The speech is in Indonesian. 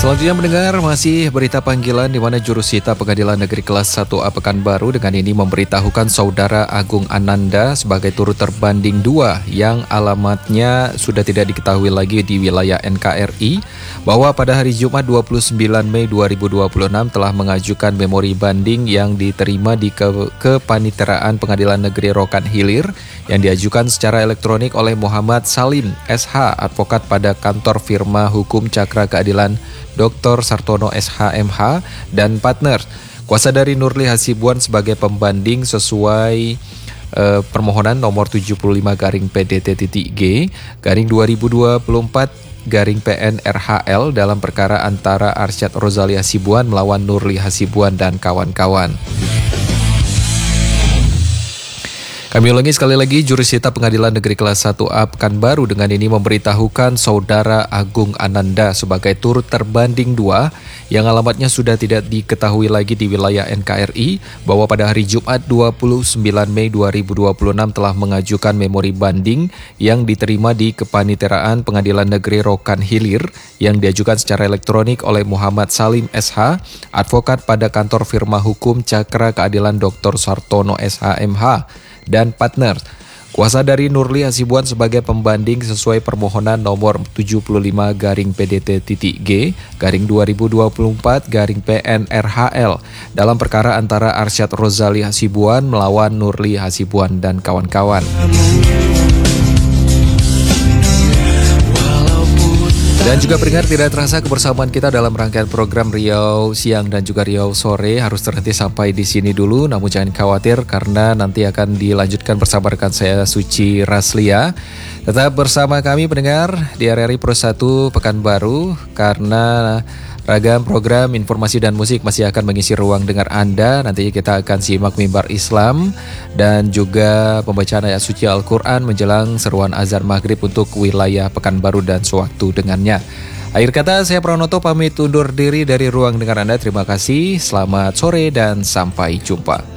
Selanjutnya mendengar masih berita panggilan di mana jurusita Pengadilan Negeri Kelas 1A Pekanbaru dengan ini memberitahukan Saudara Agung Ananda sebagai turut terbanding 2 yang alamatnya sudah tidak diketahui lagi di wilayah NKRI bahwa pada hari Jumat 29 Mei 2026 telah mengajukan memori banding yang diterima di Kepaniteraan Pengadilan Negeri Rokan Hilir yang diajukan secara elektronik oleh Muhammad Salim SH, advokat pada kantor firma hukum Cakra Keadilan Dr. Sartono SH.MH dan partner. Kuasa dari Nurli Hasibuan sebagai pembanding sesuai permohonan nomor 75-PDT-G-2024-PN-RHL dalam perkara antara Arsyad Rozali Hasibuan melawan Nurli Hasibuan dan kawan-kawan. Kami ulangi sekali lagi, jurusita Pengadilan Negeri Kelas 1A Pekanbaru dengan ini memberitahukan Saudara Agung Ananda sebagai turut terbanding 2 yang alamatnya sudah tidak diketahui lagi di wilayah NKRI bahwa pada hari Jumat 29 Mei 2026 telah mengajukan memori banding yang diterima di Kepaniteraan Pengadilan Negeri Rokan Hilir yang diajukan secara elektronik oleh Muhammad Salim SH, advokat pada kantor firma hukum Cakra Keadilan Dr. Sartono SH.MH dan partner. Kuasa dari Nurli Hasibuan sebagai pembanding sesuai permohonan nomor 75-PDT-G-2024-PN-RHL dalam perkara antara Arsyad Rozali Hasibuan melawan Nurli Hasibuan dan kawan-kawan. Dan juga peringat tidak terasa kebersamaan kita dalam rangkaian program Riau Siang dan juga Riau Sore harus terhenti sampai di sini dulu. Namun jangan khawatir karena nanti akan dilanjutkan bersama rekan saya Suci Raslia. Tetap bersama kami pendengar di RRI Pro 1 Pekanbaru karena ragam program informasi dan musik masih akan mengisi ruang dengar Anda. Nantinya kita akan simak mimbar Islam dan juga pembacaan ayat suci Al-Quran menjelang seruan azan maghrib untuk wilayah Pekanbaru dan sewaktu dengannya. Akhir kata saya Pranoto pamit undur diri dari ruang dengar Anda. Terima kasih, selamat sore dan sampai jumpa.